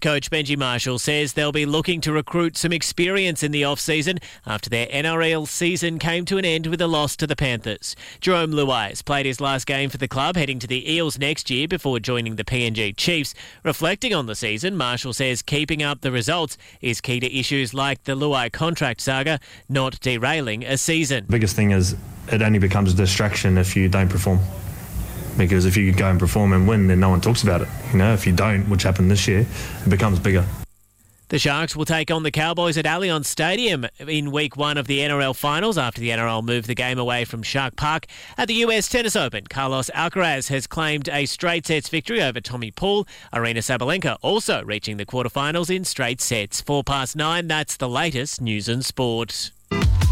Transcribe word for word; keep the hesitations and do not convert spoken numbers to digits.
Coach Benji Marshall says they'll be looking to recruit some experience in the off-season after their N R L season came to an end with a loss to the Panthers. Jerome Luai has played his last game for the club, heading to the Eels next year before joining the P N G Chiefs. Reflecting on the season, Marshall says keeping up the results is key to issues like the Luai contract saga, not derailing a season. The biggest thing is it only becomes a distraction if you don't perform. Because if you go and perform and win, then no one talks about it. You know, if you don't, which happened this year, it becomes bigger. The Sharks will take on the Cowboys at Allianz Stadium in week one of the N R L finals after the N R L moved the game away from Shark Park. At the U S Tennis Open, Carlos Alcaraz has claimed a straight sets victory over Tommy Paul. Aryna Sabalenka also reaching the quarterfinals in straight sets. Four past nine, that's the latest news and sport.